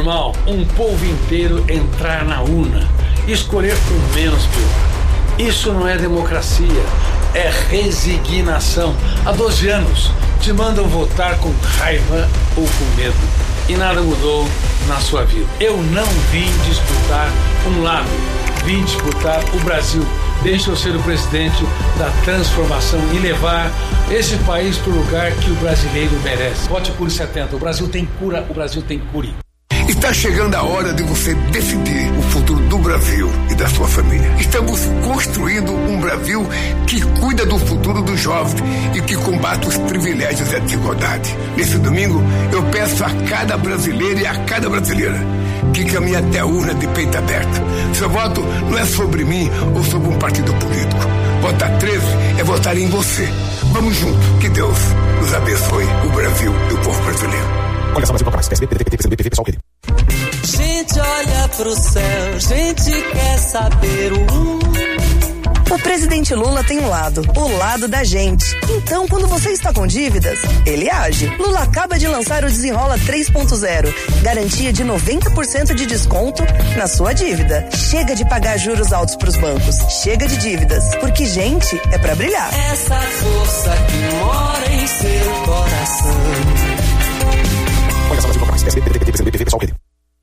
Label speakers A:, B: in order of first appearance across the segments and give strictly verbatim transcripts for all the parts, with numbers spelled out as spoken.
A: normal um povo inteiro entrar na urna e escolher por menos pior. Isso não é democracia, é resignação. Há doze anos te mandam votar com raiva ou com medo e nada mudou na sua vida. Eu não vim disputar um lado, vim disputar o Brasil. Deixa eu ser o presidente da transformação e levar esse país para o lugar que o brasileiro merece. Vote Cure setenta. O Brasil tem cura, o Brasil tem cure.
B: Está chegando a hora de você decidir o futuro do Brasil e da sua família. Estamos construindo um Brasil que cuida do futuro dos jovens e que combate os privilégios e a desigualdade. Nesse domingo, eu peço a cada brasileiro e a cada brasileira que caminhe até a urna de peito aberto. Seu voto não é sobre mim ou sobre um partido político. Votar treze é votar em você. Vamos junto. Que Deus nos abençoe, o Brasil e o povo brasileiro.
C: Olha só, Brasil, P S B, P D T, P C B, P V, pessoal, P D.
D: Gente olha pro céu, gente quer saber o um.
E: O presidente Lula tem um lado, o lado da gente. Então, quando você está com dívidas, ele age. Lula acaba de lançar o Desenrola três ponto zero. Garantia de noventa por cento de desconto na sua dívida. Chega de pagar juros altos pros bancos. Chega de dívidas, porque gente é pra brilhar.
D: Essa força que mora em seu coração.
C: Olha só, Brasil, P S B, P D T, P C B, P V, pessoal, P D.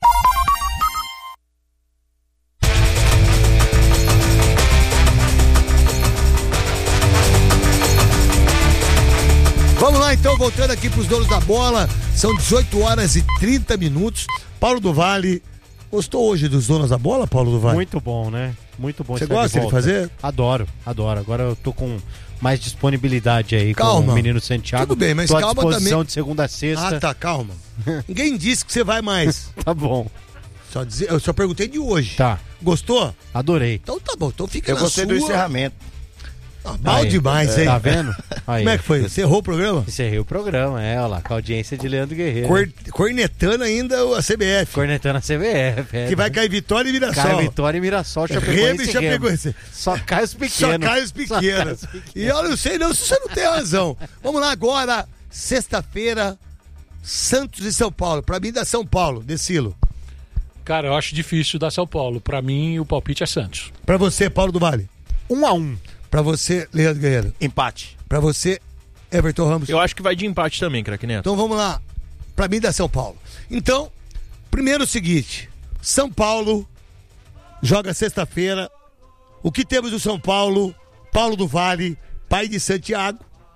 F: Vamos lá então, voltando aqui pros donos da bola, são dezoito horas e trinta minutos. Paulo do Vale, gostou hoje dos donos da bola, Paulo do Vale?
G: Muito bom, né? Muito bom.
F: Você gosta de, de fazer?
G: Adoro, adoro. Agora eu tô com mais disponibilidade aí
F: calma.
G: com o menino Santiago.
F: Tudo bem, mas
G: tô
F: calma
G: à disposição
F: também.
G: De segunda a sexta.
F: Ah, tá, calma. Ninguém disse que você vai mais.
G: Tá bom.
F: Só dizer, eu só perguntei de hoje.
G: Tá.
F: Gostou?
G: Adorei.
F: Então tá bom, então fica
H: eu
F: na
H: gostei
F: sua.
H: do encerramento.
F: Ah, mal demais, hein?
G: Tá vendo? Aí.
F: Como é que foi? Você errou o programa?
G: Encerrei o programa, é, olha lá, com a audiência de Leandro Guerreiro.
F: Cor, cornetando ainda a C B F.
G: Cornetando a C B F, é.
F: Que vai cair Vitória e Mirassol.
G: Cai Vitória e Mirassol, Chapecoense
F: e Chapecoense.
G: Só cai os pequenos.
F: Só cai os pequenos. E eu não sei não se você não tem razão. Vamos lá agora, sexta-feira, Santos e São Paulo. Pra mim dá São Paulo, Decilo.
I: Cara, eu acho difícil dar São Paulo. Pra mim, o palpite é Santos.
F: Pra você, Paulo do Vale?
G: Um a um.
F: Pra você, Leandro Guerreiro?
H: Empate.
F: Pra você, Everton Ramos?
J: Eu acho que vai de empate também, craque Neto.
F: Então vamos lá. Pra mim dá São Paulo. Então, primeiro o seguinte. São Paulo joga sexta-feira. O que temos do São Paulo? Paulo do Vale, pai de Santiago,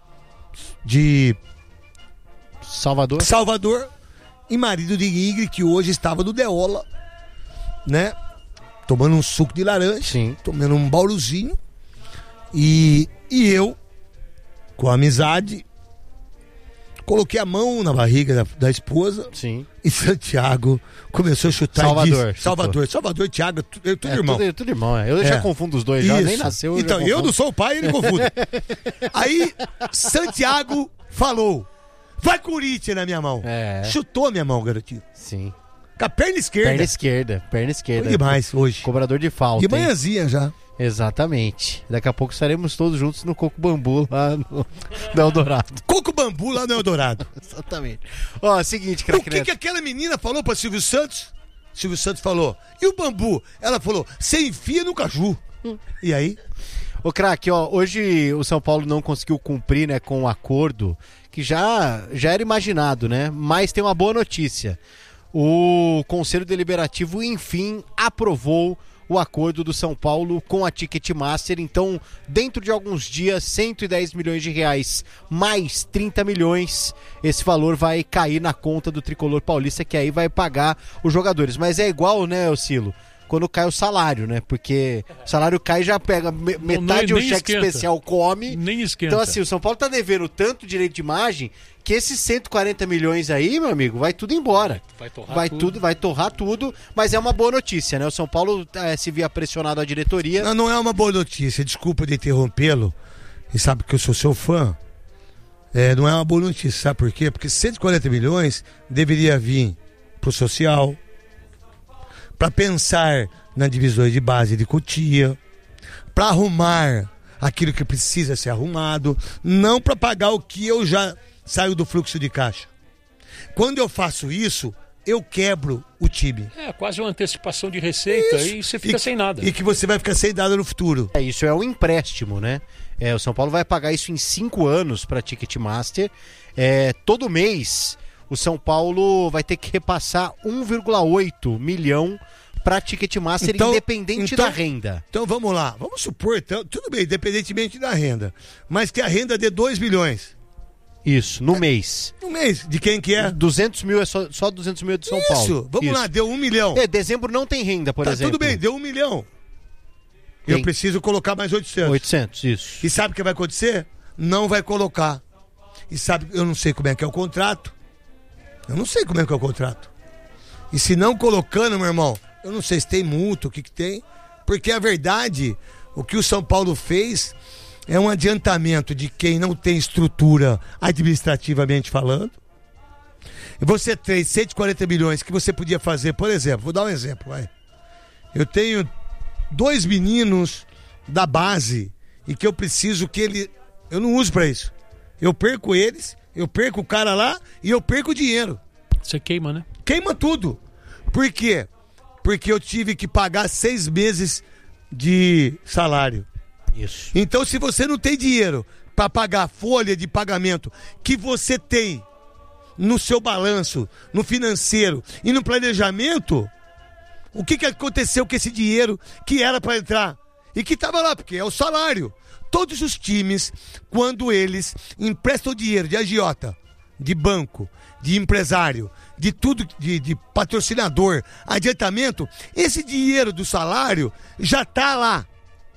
F: de
G: Salvador.
F: Salvador. E marido de Ingrid, que hoje estava no Deola, né? Tomando um suco de laranja.
G: Sim.
F: Tomando um bauruzinho. E, e eu, com amizade, coloquei a mão na barriga da, da esposa.
G: Sim.
F: E Santiago começou a chutar.
G: Salvador.
F: E disse, Salvador, Salvador e Thiago, tudo, tudo
G: é,
F: irmão.
G: Tudo, tudo irmão, é. Eu é. já confundo os dois, já nem nasceu. Eu
F: então, eu não sou o pai, ele confunde. Aí, Santiago falou: vai Corinthians na minha mão.
G: É.
F: Chutou a minha mão, garotinho.
G: Sim.
F: Com a perna esquerda.
G: Perna esquerda, perna esquerda.
F: Foi demais hoje.
G: Cobrador de falta.
F: De manhãzinha já.
G: Exatamente. Daqui a pouco estaremos todos juntos no Coco Bambu lá no, no Eldorado.
F: Coco Bambu lá no Eldorado.
G: Exatamente. Ó, seguinte,
F: O que, que aquela menina falou pra Silvio Santos? Silvio Santos falou: e o bambu? Ela falou: você enfia no caju. Hum. E aí?
G: Ô, craque, ó, hoje o São Paulo não conseguiu cumprir, né, com o acordo que já, já era imaginado, né? Mas tem uma boa notícia. O Conselho Deliberativo, enfim, aprovou o acordo do São Paulo com a Ticketmaster. Então, dentro de alguns dias, cento e dez milhões de reais mais trinta milhões, esse valor vai cair na conta do Tricolor Paulista, que aí vai pagar os jogadores. Mas é igual, né, Ocilo? Quando cai o salário, né? Porque o salário cai e já pega me- metade do cheque
I: esquenta.
G: especial come.
I: Nem esquenta.
G: Então, assim, o São Paulo tá devendo tanto direito de imagem que esses cento e quarenta milhões aí, meu amigo, vai tudo embora.
I: Vai torrar
G: vai
I: tudo.
G: tudo. Vai torrar tudo, mas é uma boa notícia, né? O São Paulo é, se via pressionado à diretoria.
F: Não, não é uma boa notícia, desculpa de interrompê-lo, e sabe que eu sou seu fã. É, não é uma boa notícia, sabe por quê? Porque cento e quarenta milhões deveria vir pro social, para pensar na divisão de base de Cotia, para arrumar aquilo que precisa ser arrumado, não para pagar o que eu já saio do fluxo de caixa. Quando eu faço isso, eu quebro o time.
I: É, quase uma antecipação de receita
F: Isso.
I: e você fica
F: e,
I: sem nada.
F: E que você vai ficar sem nada no futuro.
G: É, isso é um empréstimo, né? É, o São Paulo vai pagar isso em cinco anos para Ticketmaster. É, todo mês, o São Paulo vai ter que repassar um vírgula oito milhão para Ticketmaster,
F: então,
G: independente
F: então,
G: da renda.
F: Então vamos lá, vamos supor, então, tudo bem, independentemente da renda, mas que a renda dê dois milhões.
G: Isso, no é, mês.
F: No mês, de quem que é?
G: duzentos mil é só, só duzentos mil é de São
F: Isso,
G: Paulo.
F: vamos
G: Isso,
F: lá, deu um milhão.
G: É, dezembro não tem renda, por
F: tá,
G: exemplo.
F: Tudo bem, deu um milhão.
G: Tem.
F: Eu preciso colocar mais oitocentos.
G: oitocentos, isso.
F: E sabe o que vai acontecer? Não vai colocar. E sabe, eu não sei como é que é o contrato. Eu não sei como é que é o contrato. E se não colocando, meu irmão, eu não sei se tem multa, o que que tem. Porque a verdade, o que o São Paulo fez é um adiantamento de quem não tem estrutura administrativamente falando. E você tem cento e quarenta milhões que você podia fazer, por exemplo, vou dar um exemplo, vai. Eu tenho dois meninos da base e que eu preciso que ele... Eu não uso pra isso. Eu perco eles, eu perco o cara lá e eu perco o dinheiro.
I: Você queima, né?
F: Queima tudo. Por quê? Porque eu tive que pagar seis meses de salário.
G: Isso.
F: Então, se você não tem dinheiro para pagar a folha de pagamento que você tem no seu balanço, no financeiro e no planejamento, o que, que aconteceu com esse dinheiro que era para entrar? E que estava lá, porque é o salário. Todos os times, quando eles emprestam dinheiro de agiota, de banco, de empresário, de tudo, de, de patrocinador, adiantamento, esse dinheiro do salário já está lá.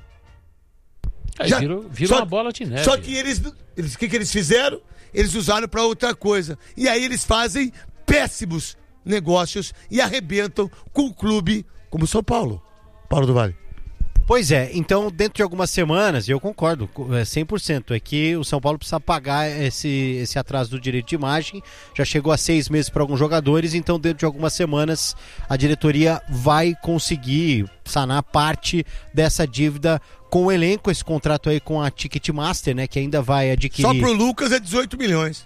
I: Aí
F: Já,
I: vira vira
F: só,
I: uma bola de neve.
F: Só que eles, eles, o que, que eles fizeram? Eles usaram para outra coisa. E aí eles fazem péssimos negócios e arrebentam com um clube como São Paulo. Paulo do Vale.
G: Pois é, então dentro de algumas semanas, e eu concordo, é cem por cento, é que o São Paulo precisa pagar esse, esse atraso do direito de imagem, já chegou a seis meses para alguns jogadores, então dentro de algumas semanas a diretoria vai conseguir sanar parte dessa dívida com o elenco, esse contrato aí com a Ticketmaster, né, que ainda vai adquirir...
F: Só pro Lucas é dezoito milhões.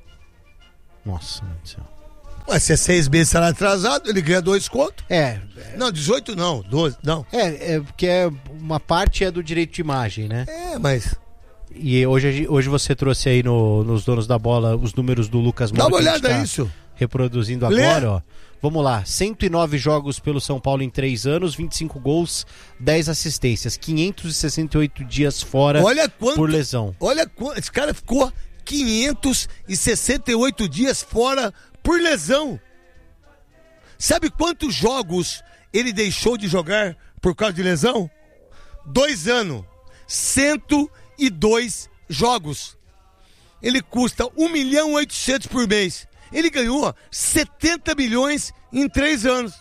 G: Nossa, meu Deus do céu.
F: Mas se é seis meses salário atrasado, ele ganha dois contos.
G: É.
F: Não, dezoito não, doze, não.
G: É, é porque é, uma parte é do direito de imagem, né?
F: É, mas...
G: E hoje, hoje você trouxe aí no, nos donos da bola os números do Lucas Moura.
F: Dá uma olhada
G: tá
F: isso.
G: Reproduzindo
F: Lê.
G: agora, ó. Vamos lá, cento e nove jogos pelo São Paulo em três anos, vinte e cinco gols, dez assistências, quinhentos e sessenta e oito dias fora
F: olha quanto,
G: por lesão.
F: Olha quanto, esse cara ficou quinhentos e sessenta e oito dias fora por lesão. Sabe quantos jogos ele deixou de jogar por causa de lesão? Dois anos. cento e dois jogos. Ele custa um milhão e oitocentos por mês. Ele ganhou setenta milhões em três anos.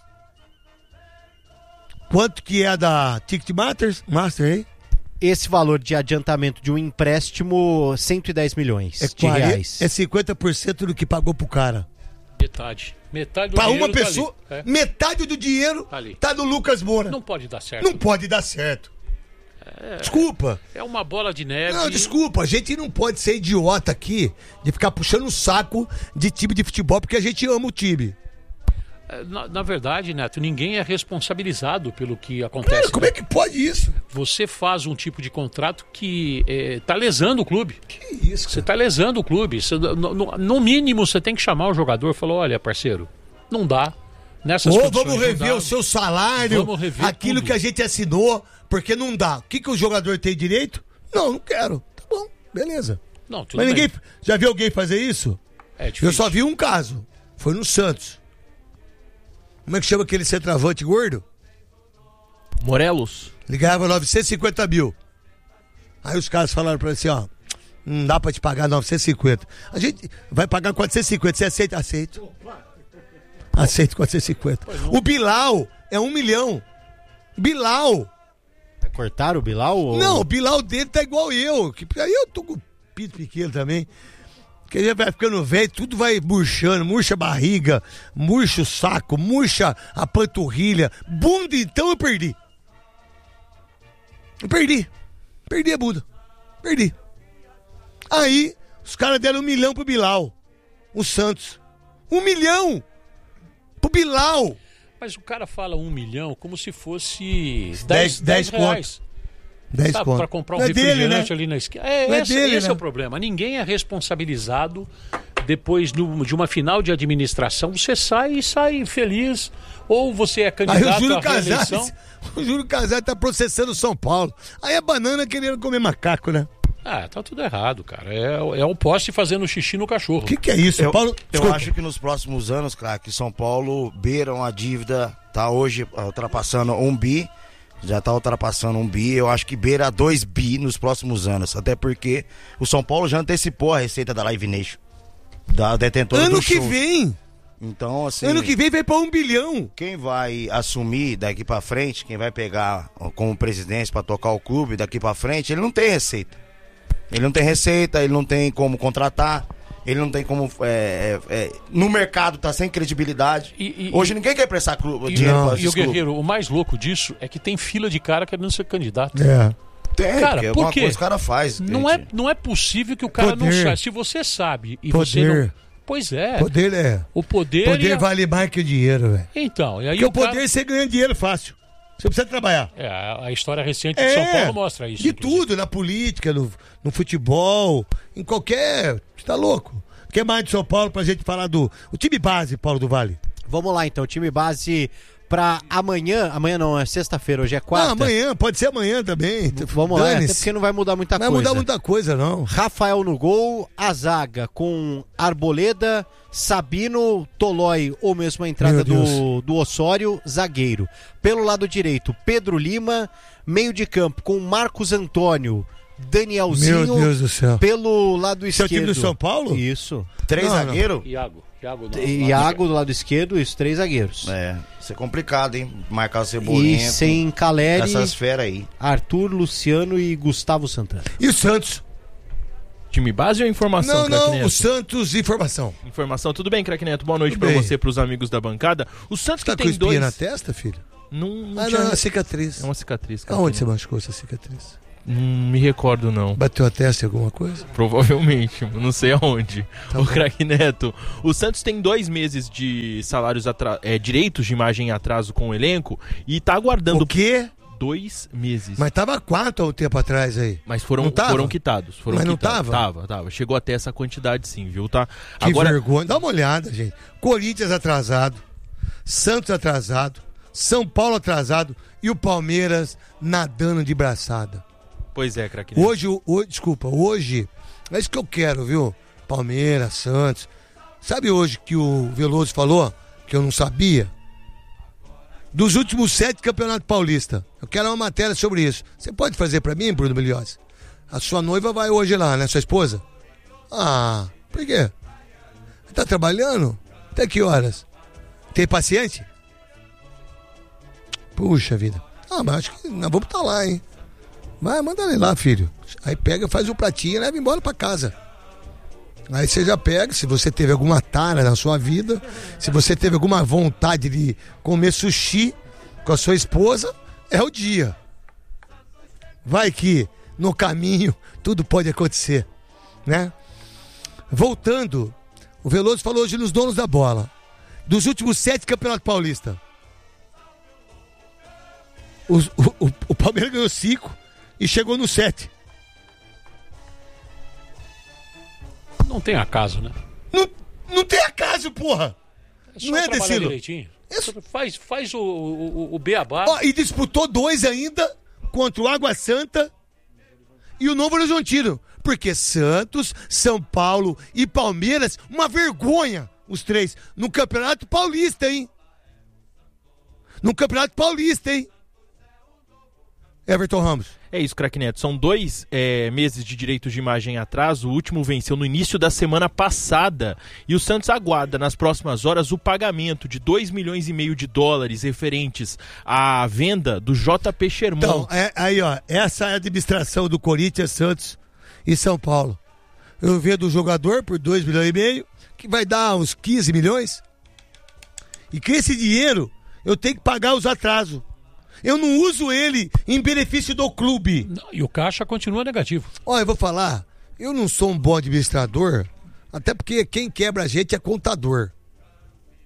F: Quanto que é da Ticketmaster, Master, hein?
G: Esse valor de adiantamento de um empréstimo, cento e dez milhões
F: é
G: de
F: quarenta,
G: reais.
F: É cinquenta por cento do que pagou pro cara.
I: Metade. Metade do
F: pra
I: dinheiro
F: uma pessoa,
I: tá ali. É.
F: metade do dinheiro
I: tá, ali.
F: tá no Lucas Moura.
I: Não pode dar certo.
F: Não pode dar certo.
I: É,
F: desculpa.
I: É uma bola de neve.
F: Não, desculpa. A gente não pode ser idiota aqui de ficar puxando o saco de time de futebol porque a gente ama o time.
I: Na, na verdade, Neto, ninguém é responsabilizado pelo que acontece.
F: Cara, como
I: né?
F: é que pode isso?
I: Você faz um tipo de contrato que está é, lesando o clube.
F: Que isso?
I: Você está lesando o clube. Você, no, no, no mínimo, você tem que chamar o jogador e falar: olha, parceiro, não dá. Nessas
F: Ou vamos rever o seu salário,
I: vamos rever
F: aquilo
I: tudo.
F: que a gente assinou, porque não dá. O que, que o jogador tem direito? Não, não quero. Tá bom, beleza.
I: Não, tudo
F: Mas ninguém.
I: bem.
F: Já viu alguém fazer isso?
I: É difícil.
F: Eu só vi um caso. Foi no Santos. Como é que chama aquele centroavante gordo?
J: Morelos.
F: Ele ganhava novecentos e cinquenta mil. Aí os caras falaram pra ele assim, ó, não dá pra te pagar novecentos e cinquenta. A gente vai pagar quatrocentos e cinquenta, você aceita? Aceito. Aceito quatrocentos e cinquenta. O Bilal é um milhão. Bilal.
G: Vai cortar o Bilal? Ou...
F: Não, o Bilal dele tá igual eu. Que, aí eu tô com o pito pequeno também. Que ele vai ficando velho, tudo vai murchando, murcha a barriga, murcha o saco, murcha a panturrilha. Bunda, então eu perdi. Eu perdi. Perdi a bunda. Perdi. Aí, os caras deram um milhão pro Bilal. O Santos. Um milhão! Bilal.
I: Mas o cara fala um milhão como se fosse
F: dez, dez
I: reais.
F: dez
I: Sabe,
F: conto.
I: para comprar um
F: Não é
I: refrigerante
F: dele, né?
I: ali na esquina. É,
F: Não é
I: esse,
F: dele,
I: esse
F: né?
I: é o problema. Ninguém é responsabilizado depois do- de uma final de administração. Você sai e sai feliz. Ou você é
F: Aí o
I: candidato
F: Júlio
I: à reeleição.
F: Casares, o Júlio Casares tá processando o São Paulo. Aí a banana querendo comer macaco, né?
I: Ah, tá tudo errado, cara. É, é o poste fazendo xixi no cachorro.
F: O que, que é isso,
H: Eu,
F: Paulo?
H: eu
F: Desculpa.
H: acho que nos próximos anos, craque, São Paulo beira uma dívida, tá hoje ultrapassando um bi, já tá ultrapassando um bi, eu acho que beira dois bi nos próximos anos, até porque o São Paulo já antecipou a receita da Live Nation, da detentora
F: Ano
H: do
F: que
H: show.
F: vem.
H: Então, assim,
F: Ano que vem vai pra um bilhão.
H: quem vai assumir daqui pra frente, quem vai pegar como presidência pra tocar o clube daqui pra frente, ele não tem receita. Ele não tem receita, ele não tem como contratar, ele não tem como... É, é, é, no mercado tá sem credibilidade.
I: E- e-
H: Hoje ninguém quer prestar clu-
I: E,
H: dinheiro pra
I: e o
H: esses clubes.
I: Guerreiro, o mais louco disso é que tem fila de cara querendo ser candidato.
F: É.
H: Tem,
I: Cara,
H: porque
I: por
H: alguma
I: quê?
H: coisa o cara faz.
I: Não é,
H: gente.
I: não é possível que o cara não
F: Poder.
I: saiba. Se você sabe e você
F: Poder.
I: não... Pois é.
F: Poder é.
I: O poder...
F: Poder
I: e a-
F: vale mais que o dinheiro, velho.
I: Então, e aí
F: Porque o
I: o cara...
F: poder você ganha dinheiro fácil. Você precisa trabalhar.
I: É, a a história recente de São Paulo mostra isso.
F: De
I: inclusive.
F: tudo, na política, no, no futebol, em qualquer. Você tá louco? O que mais de São Paulo pra gente falar do. O time base, Paulo do Vale?
G: Vamos lá então, time base pra amanhã. Amanhã não, é sexta-feira, hoje é quarta.
F: Ah, amanhã, pode ser amanhã também.
G: Vamos lá, até
F: Dane-se.
G: porque não vai mudar muita
F: Não vai
G: coisa.
F: mudar muita coisa, não.
G: Rafael no gol, a zaga com Arboleda, Sabino, Tolói, ou mesmo a entrada
F: Meu Deus.
G: do, do Osório, zagueiro. Pelo lado direito, Pedro Lima, meio de campo com Marcos Antônio, Danielzinho.
F: Meu Deus do céu.
G: Pelo lado
F: Esse é o
G: esquerdo.
F: time do São Paulo?
G: Isso.
H: Três
F: Não, não.
H: zagueiros?
I: Iago. Iago, não,
G: E
I: não,
G: Iago do lado esquerdo, isso, três zagueiros.
H: É, isso é complicado, hein? Marcar o Cebolinha.
G: E sem Caleri,
H: essas feras aí.
G: Arthur, Luciano e Gustavo Santana.
F: E o Santos?
J: Time base ou informação,
F: Não,
J: craque
F: não,
J: Neto?
F: o Santos, informação.
J: Informação, tudo bem, craque Neto? Boa noite
F: Tudo
J: pra
F: bem.
J: você, pros amigos da bancada. O Santos
F: Tá
J: que
F: com
J: tem
F: espinha
J: dois...
F: na testa, filho?
J: Não, não
F: Ah,
J: tinha-
F: não, é cicatriz.
J: É uma cicatriz, craque
F: Aonde você
J: Neto.
F: machucou essa cicatriz?
J: Não me recordo, não.
F: Bateu a testa em alguma coisa?
J: Provavelmente, não sei aonde.
F: Tá
J: o
F: bom.
J: craque Neto. O Santos tem dois meses de salários atra... é, direitos de imagem em atraso com o elenco e tá aguardando
F: O quê?
J: dois meses.
F: Mas tava quatro há um tempo atrás aí.
J: Mas foram,
F: Não tava?
J: foram quitados. Foram
F: Mas não
J: quitados.
F: tava?
J: Tava, tava. Chegou até essa quantidade, sim, viu? Tá.
F: Que
J: Agora,
F: vergonha. Dá uma olhada, gente. Corinthians atrasado, Santos atrasado, São Paulo atrasado e o Palmeiras nadando de braçada.
J: pois é, craque Neto.
F: Hoje, hoje, desculpa, hoje, é isso que eu quero, viu? Palmeiras, Santos. Sabe hoje que o Veloso falou, que eu não sabia? Dos últimos sete campeonatos paulistas. Eu quero uma matéria sobre isso. Você pode fazer pra mim, Bruno Milhões? A sua noiva vai hoje lá, né? Sua esposa? Ah, por quê? Tá trabalhando? Até que horas? Tem paciente? Puxa vida. Ah, mas acho que nós vamos estar lá, hein? Vai, manda ele lá, filho. Aí pega, faz um pratinho e leva embora pra casa. Aí você já pega, se você teve alguma tara na sua vida, se você teve alguma vontade de comer sushi com a sua esposa, é o dia. Vai que no caminho tudo pode acontecer, né? Voltando, o Veloso falou hoje nos donos da bola. Dos últimos sete campeonatos paulistas, os- o, o, o Palmeiras ganhou cinco e chegou no sete.
I: Não tem acaso, né?
F: Não, não tem acaso, porra!
I: É só
F: Não é,
I: trabalhar
F: Decilo?
I: direitinho.
F: Isso.
I: Faz, faz o, o, o beabá.
F: Ó, e disputou dois ainda contra o Água Santa e o Novo Horizontino. Porque Santos, São Paulo e Palmeiras, uma vergonha, os três, no Campeonato Paulista, hein? No Campeonato Paulista, hein? Everton Ramos.
J: É isso, craque Neto. São dois é, meses de direitos de imagem em atraso. O último venceu no início da semana passada. E o Santos aguarda nas próximas horas o pagamento de dois milhões e meio de dólares referentes à venda do J P Sherman.
F: Então, é, aí, ó, essa é a administração do Corinthians, Santos e São Paulo. Eu vendo o jogador por dois milhões e meio, que vai dar uns quinze milhões. E com esse dinheiro, eu tenho que pagar os atrasos. Eu não uso ele em benefício do clube.
I: Não, e o caixa continua negativo.
F: Olha, eu vou falar, eu não sou um bom administrador, até porque quem quebra a gente é contador.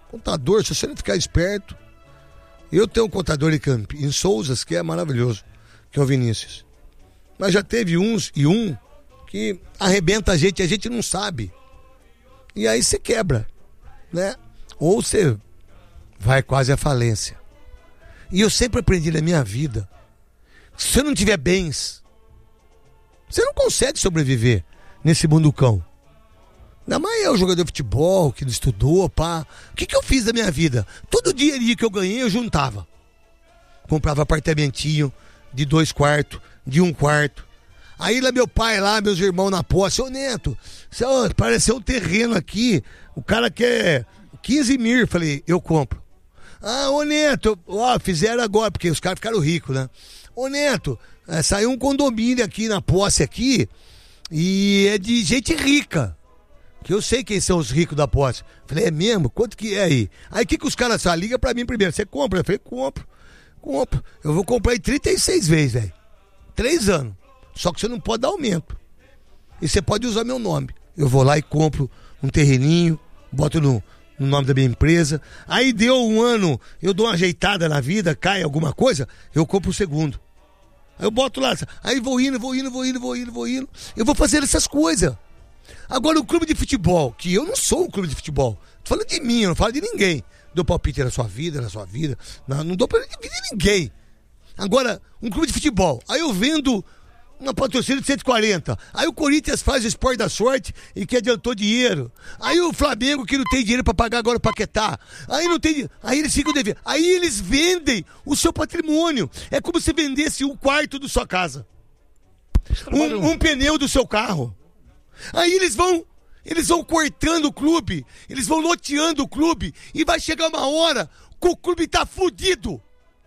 F: Contador, se você não ficar esperto. Eu tenho um contador em, Camp... em Souzas que é maravilhoso, que é o Vinícius. Mas já teve uns e um que arrebenta a gente, a gente não sabe. E aí você quebra, né? Ou você vai quase à falência. E eu sempre aprendi na minha vida, se você não tiver bens, você não consegue sobreviver nesse mundo cão. Ainda mais eu, jogador de futebol, que não estudou, pá. O que, que eu fiz da minha vida? Todo dinheirinho que eu ganhei, eu juntava. Comprava apartamentinho de dois quartos, de um quarto. Aí lá meu pai, lá, meus irmãos na posse, ô Neto, ó, apareceu um terreno aqui, o cara quer quinze mil, falei, eu compro. Ah, ô Neto, ó, fizeram agora, porque os caras ficaram ricos, né? Ô Neto, é, saiu um condomínio aqui na posse aqui, e é de gente rica. Que eu sei quem são os ricos da posse. Falei, é mesmo? Quanto que é aí? Aí o que, que os caras falam? Liga pra mim primeiro. Você compra? Eu falei, compro. Compro. Eu vou comprar em trinta e seis vezes, velho. Três anos. Só que você não pode dar aumento. E você pode usar meu nome. Eu vou lá e compro um terreninho, boto no, no nome da minha empresa. Aí deu um ano, eu dou uma ajeitada na vida, cai alguma coisa, eu compro o segundo. Aí eu boto lá. Aí vou indo, vou indo, vou indo, vou indo, vou indo. Eu vou fazendo essas coisas. Agora o clube de futebol, que eu não sou um clube de futebol, tô falando de mim, eu não falo de ninguém. Dou palpite na sua vida, na sua vida, não, não dou palpite de ninguém. Agora, um clube de futebol, aí eu vendo uma patrocínio de cento e quarenta, aí o Corinthians faz o Esporte da Sorte e que adiantou dinheiro, aí o Flamengo que não tem dinheiro pra pagar agora o Paquetá, aí não tem, aí eles ficam devendo, aí eles vendem o seu patrimônio, é como se vendesse um quarto da sua casa, um, um pneu do seu carro. Aí eles vão, eles vão cortando o clube, eles vão loteando o clube, e vai chegar uma hora que o clube tá fudido.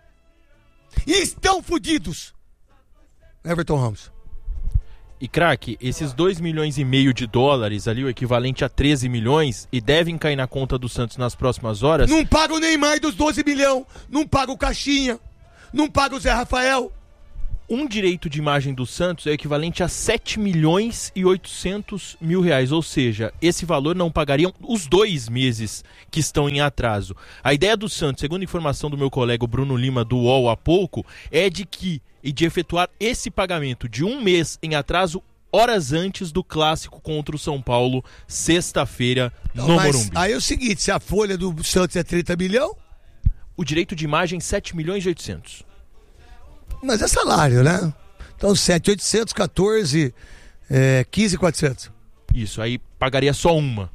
F: E estão fudidos. Everton Ramos.
J: E craque, esses dois milhões e meio de dólares ali, o equivalente a treze milhões, e devem cair na conta do Santos nas próximas horas.
F: Não paga o Neymar dos doze milhões, não paga o Caixinha, não paga o Zé Rafael.
J: Um direito de imagem do Santos é equivalente a sete milhões e oitocentos mil reais, ou seja, esse valor não pagariam os dois meses que estão em atraso. A ideia do Santos, segundo a informação do meu colega Bruno Lima do U O L há pouco, é de que e de efetuar esse pagamento de um mês em atraso horas antes do clássico contra o São Paulo, sexta-feira, no
F: Não, mas
J: Morumbi.
F: Aí é o seguinte, se a folha do Santos é trinta milhões...
J: O direito de imagem, sete milhões e oitocentos.
F: Mas é salário, né? Então sete mil e oitocentos, quatorze, é, quinze mil e quatrocentos.
J: Isso, aí pagaria só uma.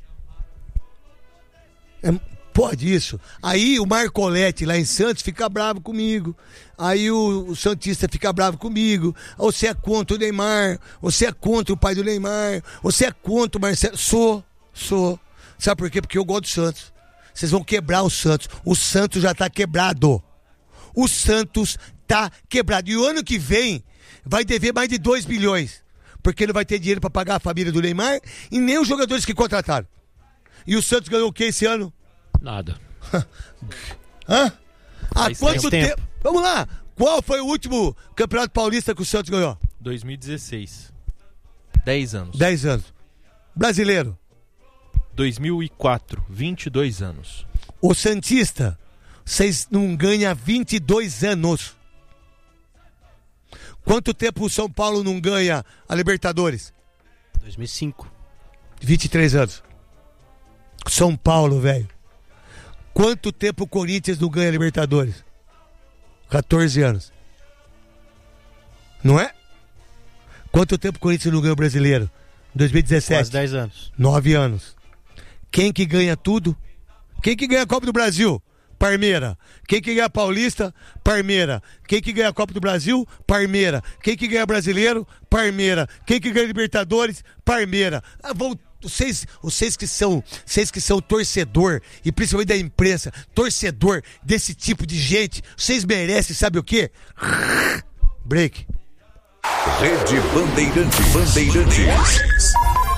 F: É, pode isso. Aí o Marcolete lá em Santos fica bravo comigo. Aí o, o Santista fica bravo comigo. Você é contra o Neymar. Você é contra o pai do Neymar. Você é contra o Marcelo. Sou, sou. Sabe por quê? Porque eu gosto do Santos. Vocês vão quebrar o Santos. O Santos já tá quebrado. O Santos tá quebrado. E o ano que vem vai dever mais de dois bilhões. Porque não vai ter dinheiro para pagar a família do Neymar e nem os jogadores que contrataram. E o Santos ganhou o que esse ano?
I: Nada.
F: Hã? Há
J: Faz
F: quanto
J: tempo.
F: tempo? Vamos lá. Qual foi o último Campeonato Paulista que o Santos ganhou?
J: dois mil e dezesseis. dez anos.
F: dez anos. Brasileiro.
J: dois mil e quatro. vinte e dois anos.
F: O Santista, vocês não ganham há vinte e dois anos. Quanto tempo o São Paulo não ganha a Libertadores?
G: dois mil e cinco.
F: vinte e três anos. São Paulo, velho. Quanto tempo o Corinthians não ganha a Libertadores? quatorze anos. Não é? Quanto tempo o Corinthians não ganha o Brasileiro? dois mil e dezessete.
G: Quase dez anos.
F: nove anos. Quem que ganha tudo? Quem que ganha a Copa do Brasil? Parmeira. Quem que ganha a Paulista? Parmeira. Quem que ganha a Copa do Brasil? Parmeira. Quem que ganha Brasileiro? Parmeira. Quem que ganha Libertadores? Parmeira. Ah, vão, vocês, vocês que são, vocês que são torcedor, e principalmente da imprensa, torcedor desse tipo de gente, vocês merecem, sabe o quê? Break.
K: Rede Bandeirantes. Bandeirantes.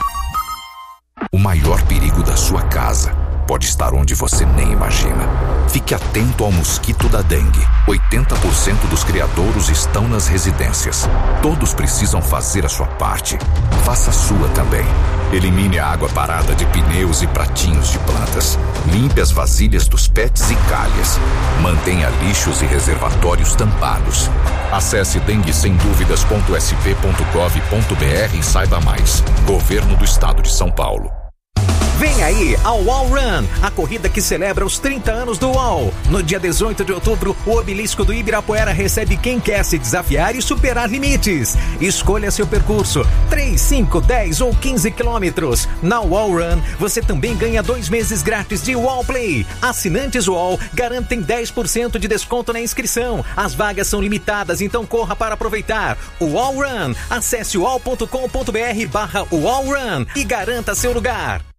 K: O maior perigo da sua casa pode estar onde você nem imagina. Fique atento ao mosquito da dengue. oitenta por cento dos criadouros estão nas residências. Todos precisam fazer a sua parte. Faça a sua também. Elimine a água parada de pneus e pratinhos de plantas. Limpe as vasilhas dos pets e calhas. Mantenha lixos e reservatórios tampados. Acesse dengue sem dúvidas ponto s p ponto gov ponto b r e saiba mais. Governo do Estado de São Paulo.
L: Vem aí ao Wall Run, a corrida que celebra os trinta anos do U O L. No dia dezoito de outubro, o obelisco do Ibirapuera recebe quem quer se desafiar e superar limites. Escolha seu percurso, três, cinco, dez ou quinze quilômetros. Na Wall Run, você também ganha dois meses grátis de Wall Play. Assinantes U O L garantem dez por cento de desconto na inscrição. As vagas são limitadas, então corra para aproveitar. O Wall Run, acesse uol ponto com ponto b r barra Wall Run e garanta seu lugar.